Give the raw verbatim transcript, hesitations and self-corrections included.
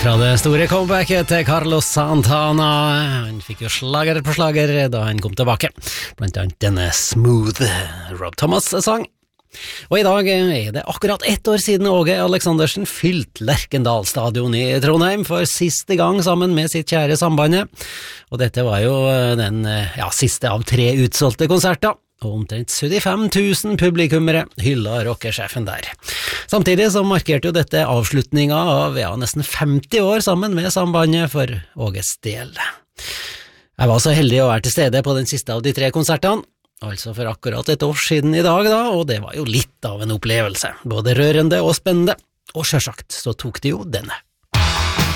Fra det store comebacket til Carlos Santana. Han fikk jo slager på slager da han kom tilbake, blant annet denne Smooth Rob Thomas-sang. Og i dag er det akkurat ett år siden Åge Aleksandersen fylt Lerkendal stadion i Trondheim for siste gang sammen med sitt kjære sambandet. Og dette var jo den ja, siste av tre utsolgte konserter, og omtrent syttifem tusen publikummere hyllet rockesjefen der. Samtidig så markerte jo dette avslutninga av ja, nesten femti år sammen med sambandet for Åges del. Jeg var så heldig å være til stede på den siste av de tre konsertene, altså for akkurat et år siden i dag da, og det var jo litt av en opplevelse, både rørende og spennende, og selvsagt så tok det jo denne.